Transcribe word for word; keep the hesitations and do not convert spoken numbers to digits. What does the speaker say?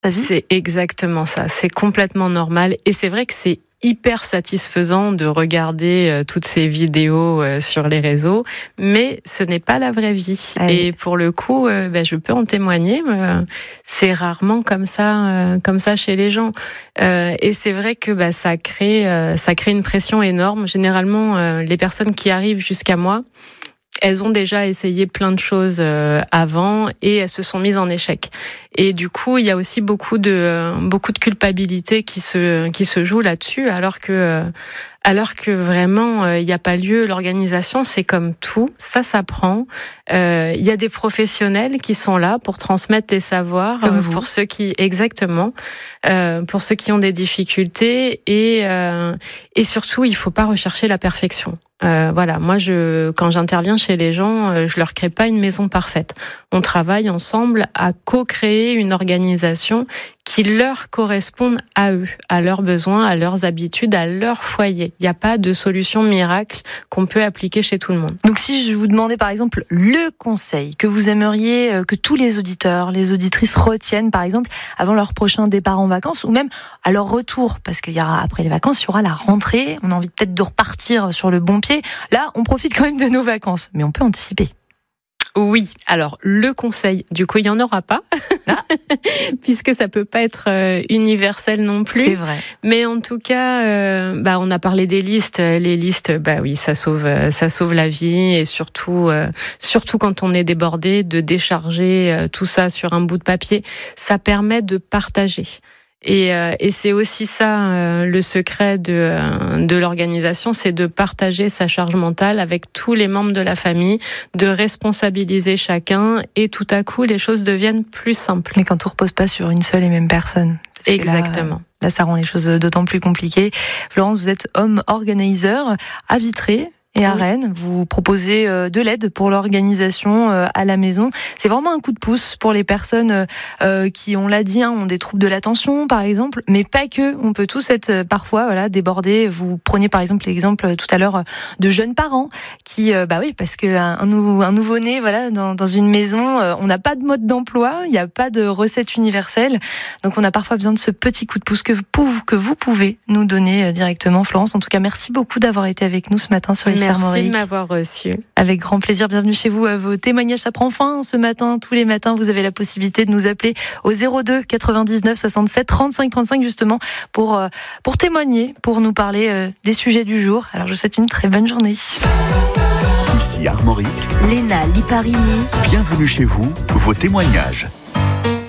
ta vie ? C'est exactement ça. C'est complètement normal. Et c'est vrai que c'est hyper satisfaisant de regarder euh, toutes ces vidéos euh, sur les réseaux, mais ce n'est pas la vraie vie. Ah oui. Et pour le coup, euh, ben, je peux en témoigner. Euh, c'est rarement comme ça, euh, comme ça chez les gens. Euh, et c'est vrai que bah, ça crée, euh, ça crée une pression énorme. Généralement, euh, les personnes qui arrivent jusqu'à moi, elles ont déjà essayé plein de choses euh, avant et elles se sont mises en échec. Et du coup, il y a aussi beaucoup de euh, beaucoup de culpabilité qui se qui se joue là-dessus, alors que euh, alors que vraiment il euh, n'y a pas lieu. L'organisation, c'est comme tout, ça s'apprend. Il euh, y a des professionnels qui sont là pour transmettre les savoirs comme euh, vous. pour ceux qui exactement euh, pour ceux qui ont des difficultés et euh, et surtout, il faut pas rechercher la perfection. Euh, voilà, moi, je, quand j'interviens chez les gens, euh, je leur crée pas une maison parfaite. On travaille ensemble à co-créer une organisation qui leur corresponde à eux, à leurs besoins, à leurs habitudes, à leur foyer. Il n'y a pas de solution miracle qu'on peut appliquer chez tout le monde. Donc, si je vous demandais par exemple le conseil que vous aimeriez que tous les auditeurs, les auditrices retiennent, par exemple, avant leur prochain départ en vacances, ou même à leur retour, parce qu'il y aura après les vacances, il y aura la rentrée. On a envie peut-être de repartir sur le bon pied. Là, on profite quand même de nos vacances, mais on peut anticiper. Oui, alors le conseil, du coup, il n'y en aura pas, ah. puisque ça peut pas être euh, universel non plus. C'est vrai. Mais en tout cas, euh, bah, on a parlé des listes. Les listes, bah oui, ça sauve, ça sauve la vie, et surtout, euh, surtout quand on est débordé, de décharger euh, tout ça sur un bout de papier, ça permet de partager. Et, euh, et c'est aussi ça euh, le secret de, euh, de l'organisation, c'est de partager sa charge mentale avec tous les membres de la famille, de responsabiliser chacun, et tout à coup les choses deviennent plus simples. Mais quand on repose pas sur une seule et même personne. Exactement. Là, là, ça rend les choses d'autant plus compliquées. Florence, vous êtes home organizer à Vitré et à oui. Rennes. Vous proposez de l'aide pour l'organisation à la maison. C'est vraiment un coup de pouce pour les personnes qui, on l'a dit, ont des troubles de l'attention, par exemple, mais pas que. On peut tous être parfois voilà, débordés. Vous preniez par exemple l'exemple tout à l'heure de jeunes parents qui, bah oui, parce qu'un un nouveau-né voilà, dans, dans une maison, on n'a pas de mode d'emploi, il n'y a pas de recette universelle. Donc on a parfois besoin de ce petit coup de pouce que vous, que vous pouvez nous donner directement. Florence, en tout cas, merci beaucoup d'avoir été avec nous ce matin sur les Merci de m'avoir reçu. Avec grand plaisir. Bienvenue chez vous. Vos témoignages, ça prend fin ce matin. Tous les matins, vous avez la possibilité de nous appeler au zéro deux quatre-vingt-dix-neuf soixante-sept trente-cinq trente-cinq justement pour, pour témoigner, pour nous parler des sujets du jour. Alors, je vous souhaite une très bonne journée. Ici Armorique. Léna Liparini. Bienvenue chez vous. Vos témoignages.